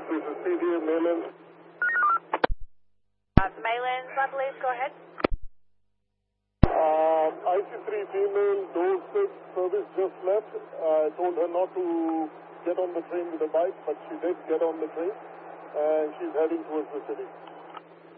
This is CDA Maylands. Maylands, I believe. Go ahead. IC3 female, door 6, service just left. I told her not to get on the train with a bike, but she did get on the train, and she's heading towards the city.